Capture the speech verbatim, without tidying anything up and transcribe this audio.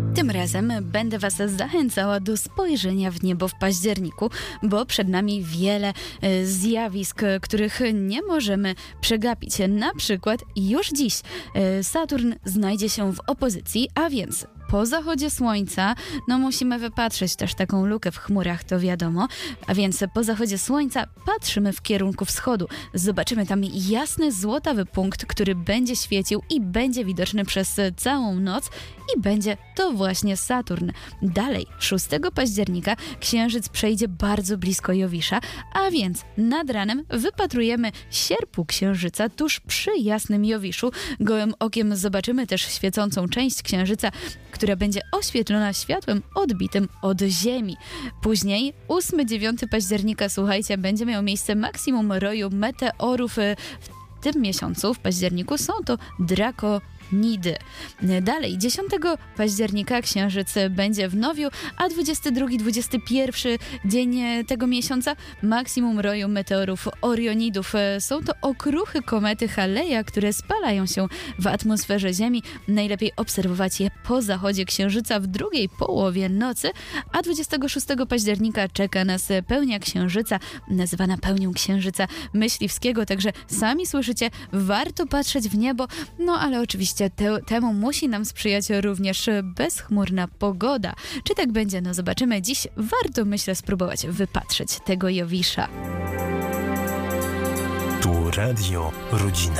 Tym razem będę Was zachęcała do spojrzenia w niebo w październiku, bo przed nami wiele e, zjawisk, których nie możemy przegapić. Na przykład już dziś e, Saturn znajdzie się w opozycji, a więc po zachodzie słońca, no musimy wypatrzeć też taką lukę w chmurach, to wiadomo, a więc po zachodzie słońca patrzymy w kierunku wschodu. Zobaczymy tam jasny, złotawy punkt, który będzie świecił i będzie widoczny przez całą noc i będzie to właśnie Saturn. Dalej, szóstego października księżyc przejdzie bardzo blisko Jowisza, a więc nad ranem wypatrujemy sierpu księżyca tuż przy jasnym Jowiszu. Gołym okiem zobaczymy też świecącą część księżyca, która będzie oświetlona światłem odbitym od Ziemi. Później, ósmego dziewiątego października, słuchajcie, będzie miało miejsce maksimum roju meteorów w tym miesiącu, w październiku. Są to Draco Nidy. Dalej, dziesiątego października księżyc będzie w Nowiu, a dwudziestego drugiego dwudziestego pierwszego dzień tego miesiąca maksimum roju meteorów Orionidów. Są to okruchy komety Haleja, które spalają się w atmosferze Ziemi. Najlepiej obserwować je po zachodzie księżyca w drugiej połowie nocy, a dwudziestego szóstego października czeka nas pełnia księżyca, nazywana pełnią księżyca myśliwskiego, także sami słyszycie, warto patrzeć w niebo, no ale oczywiście Te, temu musi nam sprzyjać również bezchmurna pogoda. Czy tak będzie? No zobaczymy. Dziś warto, myślę, spróbować wypatrzeć tego Jowisza. Tu Radio Rodzina.